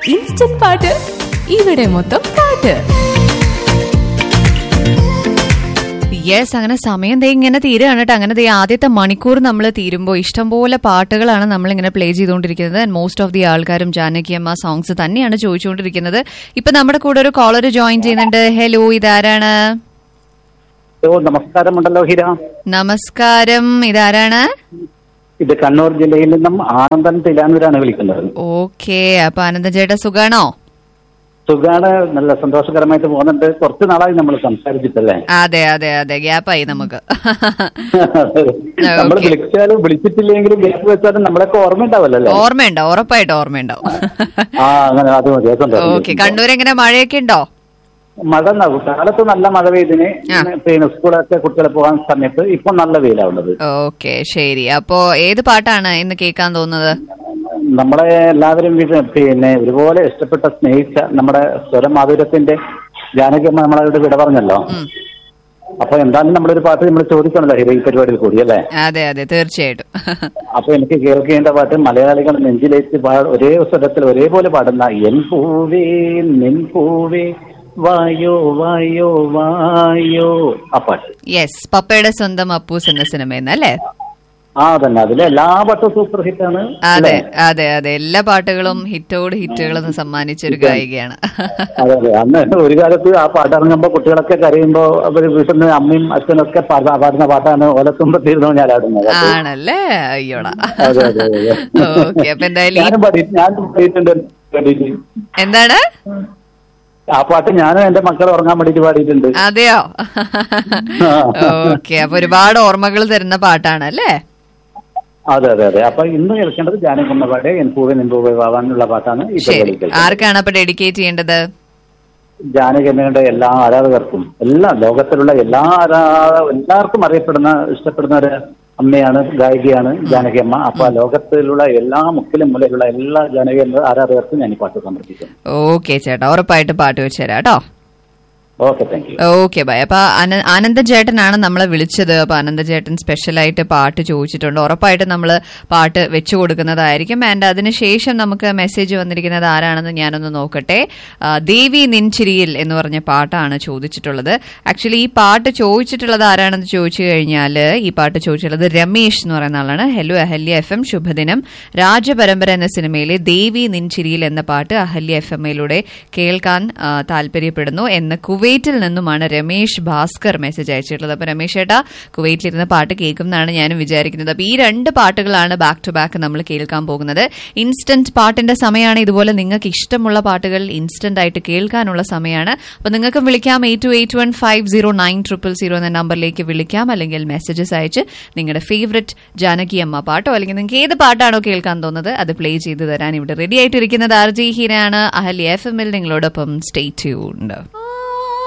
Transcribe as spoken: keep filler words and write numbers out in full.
Instant പാട്ട് ഇവിടെ മൊത്തം പാട്ട്. യെസ്, അങ്ങനെ സമയം ദേ ഇങ്ങനെ തീരുകയാണ് കേട്ടോ. അങ്ങനെ ദേ ആദ്യത്തെ മണിക്കൂർ നമ്മൾ തീരുമ്പോൾ ഇഷ്ടംപോലെ പാട്ടുകളാണ് നമ്മളിങ്ങനെ പ്ലേ ചെയ്തുകൊണ്ടിരിക്കുന്നത്. ആൻഡ് മോസ്റ്റ് ഓഫ് ദി ആൾക്കാരും ജാനകി അമ്മ സോങ്സ് തന്നെയാണ് ചോദിച്ചുകൊണ്ടിരിക്കുന്നത്. ഇപ്പൊ നമ്മുടെ കൂടെ ഒരു കോളർ ജോയിൻ ചെയ്യുന്നുണ്ട്. ഹലോ, ഇതാരാണ്? നമസ്കാരമുണ്ടല്ലോ ഹിര. നമസ്കാരം, ഇതാരാണ്? ഇത് കണ്ണൂർ ജില്ലയിൽ നിന്നും ആനന്ദൻ തിലാനൂരാണ് വിളിക്കുന്നത്. ഓക്കെ, അപ്പൊ ആനന്ദൻ ചേട്ടാ സുഖാണോ? സുഖാണ്, നല്ല സന്തോഷകരമായിട്ട് പോകുന്നുണ്ട്. കുറച്ച് നാളായി നമ്മൾ സംസാരിച്ചിട്ടല്ലേ? അതെ അതെ അതെ, ഗ്യാപ്പായി നമുക്ക്. നമ്മൾ വിളിച്ചാലും വിളിച്ചിട്ടില്ലെങ്കിലും ഗ്യാപ്പ് വെച്ചാലും നമ്മളൊക്കെ ഓർമ്മ ഉണ്ടാവല്ലോ. ഓർമ്മയുണ്ടാവും, ഉറപ്പായിട്ടും ഓർമ്മയുണ്ടാവും. ആ, അങ്ങനെ അത് മതി. ഓക്കെ, കണ്ണൂർ എങ്ങനെ മഴയൊക്കെ ഉണ്ടോ? മഴ കാലത്ത് നല്ല മഴ പെയ്തിന്, പിന്നെ സ്കൂളൊക്കെ കുട്ടികളെ പോകാൻ സമയത്ത് ഇപ്പൊ നല്ല വെയിലാവുന്നത്. ഓക്കെ, ശരി. അപ്പോ ഏത് പാട്ടാണ് ഇന്ന് കേൾക്കാൻ തോന്നുന്നത്? നമ്മളെ എല്ലാവരും പിന്നെ ഒരുപോലെ ഇഷ്ടപ്പെട്ട സ്നേഹിച്ച നമ്മുടെ സ്വരമാധുര്യത്തിന്റെ ജാനകി അമ്മ നമ്മളോട് വിട പറഞ്ഞല്ലോ. അപ്പൊ എന്തായാലും നമ്മളൊരു പാട്ട് നമ്മൾ ചോദിക്കണല്ലോ ഹിര ഈ പരിപാടിയിൽ കൂടി, അല്ലേ? അതെ അതെ, തീർച്ചയായിട്ടും. അപ്പൊ എനിക്ക് കേൾക്കേണ്ട പാട്ട് മലയാളികൾ നെഞ്ചിലേക്ക് ഒരേ സ്വരത്തിൽ ഒരേപോലെ പാടുന്ന എൻ പൂവേ നിൻ പൂവേ വായോ വായോ വായോ, ആ പാട്ട്. യെസ്, പപ്പയുടെ സ്വന്തം അപ്പൂസ് എന്ന സിനിമയെന്നല്ലേ? ആ തന്നെ, അതിലെ എല്ലാ പാട്ടും സൂപ്പർ ഹിറ്റ് ആണ്. അതെ അതെ അതെ, എല്ലാ പാട്ടുകളും ഹിറ്റോട് ഹിറ്റുകളും സമ്മാനിച്ച ഒരു ഗായികയാണ്. അതെ അതെ, അന്ന് ഒരു കാലത്ത് ആ പാട്ട് ഇറങ്ങുമ്പോ കുട്ടികളൊക്കെ കരയുമ്പോ അവര് വീട്ടിൽ നിന്ന് അമ്മയും അച്ഛനൊക്കെ പാടുന്ന പാട്ടാണ് ഓലത്തുമ്പത്തിരുന്നോ ഞാൻ ആടുന്നത്. ആണല്ലേ? അയ്യോടാ. അതെ അതെ അതെ. ഓക്കെ, അപ്പൊ എന്തായാലും ഞാനും പാടി ഞാൻ പാടിയിട്ടുണ്ട്. എന്താണ് ആ പാട്ട് ഞാനും എന്റെ മക്കൾ ഉറങ്ങാൻ വേണ്ടിട്ട് പാടിയിട്ടുണ്ട്. അതെയോ? ഓക്കെ, അപ്പൊ ഒരുപാട് ഓർമ്മകൾ തരുന്ന പാട്ടാണ് അല്ലേ? അതെ അതെ അതെ. അപ്പൊ ഇന്ന് കേൾക്കേണ്ടത് ജാനകി പാടെ എൻ പൂവേ നിൻ പൂവേ വാവാനുള്ള പാട്ടാണ്. ആർക്കാണ് അപ്പൊ ഡെഡിക്കേറ്റ് ചെയ്യേണ്ടത്? ജാനകി അമ്മയുടെ എല്ലാ ആരാധകർക്കും, എല്ലാ ലോകത്തിലുള്ള എല്ലാ ആരാ എല്ലാവർക്കും അറിയപ്പെടുന്ന ഇഷ്ടപ്പെടുന്ന ഒരു അമ്മയാണ്, ഗായികയാണ് ജാനകി അമ്മ. അപ്പൊ ലോകത്തിലുള്ള എല്ലാ മുക്കിലും മൂലയിലുള്ള എല്ലാ ജാനകി അമ്മ ആരാധകർക്കും ഞാൻ ഈ പാട്ട് സമർപ്പിക്കും. ഓക്കെ ചേട്ടാ, ഉറപ്പായിട്ട് പാട്ട് വെച്ച് തരാം കേട്ടോ. Okay, thank you. Okay bye. അപ്പൊ ആനന്ദൻ ചേട്ടനാണ് നമ്മളെ വിളിച്ചത്. അപ്പൊ ആനന്ദൻ ചേട്ടൻ സ്പെഷ്യലായിട്ട് പാട്ട് ചോദിച്ചിട്ടുണ്ട്. ഉറപ്പായിട്ട് നമ്മൾ പാട്ട് വെച്ചു കൊടുക്കുന്നതായിരിക്കും. ആൻഡ് അതിനുശേഷം നമുക്ക് മെസ്സേജ് വന്നിരിക്കുന്നത് ആരാണെന്ന് ഞാനൊന്ന് നോക്കട്ടെ. ദേവി നിൻചിരിയിൽ എന്ന് പറഞ്ഞ പാട്ടാണ് ചോദിച്ചിട്ടുള്ളത്. ആക്ച്വലി ഈ പാട്ട് ചോദിച്ചിട്ടുള്ളത് ആരാണെന്ന് ചോദിച്ചു കഴിഞ്ഞാൽ ഈ പാട്ട് ചോദിച്ചിട്ടുള്ളത് രമേശ് എന്ന് പറയുന്ന ആളാണ്. ഹലോ അഹല്യ എഫ് എം, ശുഭദിനം. രാജപരമ്പര എന്ന സിനിമയിലെ ദേവി നിൻചിരിയിൽ എന്ന പാട്ട് അഹല്യ എഫ് എമ്മയിലൂടെ കേൾക്കാൻ താല്പര്യപ്പെടുന്നു എന്ന് കുവൈറ്റിൽ നിന്നുമാണ് രമേശ് ഭാസ്കർ മെസ്സേജ് അയച്ചിട്ടുള്ളത്. അപ്പൊ രമേശ് ചേട്ടാ കുവൈറ്റിലിരുന്ന പാട്ട് കേൾക്കുമെന്നാണ് ഞാനും വിചാരിക്കുന്നത്. അപ്പൊ ഈ രണ്ട് പാട്ടുകളാണ് ബാക്ക് ടു ബാക്ക് നമ്മൾ കേൾക്കാൻ പോകുന്നത്. ഇൻസ്റ്റന്റ് പാട്ടിന്റെ സമയമാണ്. ഇതുപോലെ നിങ്ങൾക്ക് ഇഷ്ടമുള്ള പാട്ടുകൾ ഇൻസ്റ്റന്റ് ആയിട്ട് കേൾക്കാനുള്ള സമയമാണ്. അപ്പൊ നിങ്ങൾക്ക് വിളിക്കാം eight to eight one five zero nine triple zero എന്ന നമ്പറിലേക്ക് വിളിക്കാം. അല്ലെങ്കിൽ മെസ്സേജസ് അയച്ച് നിങ്ങളുടെ ഫേവറേറ്റ് ജാനകി അമ്മ പാട്ടോ അല്ലെങ്കിൽ നിങ്ങൾക്ക് ഏത് പാട്ടാണോ കേൾക്കാൻ തോന്നുന്നത് അത് പ്ലേ ചെയ്ത് തരാൻ ഇവിടെ ready ആയിട്ടിരിക്കുന്നത് R J ഹീരയാണ്. Ahalya F എമ്മിൽ നിങ്ങളോടൊപ്പം സ്റ്റേ ട്യൂൺഡ്.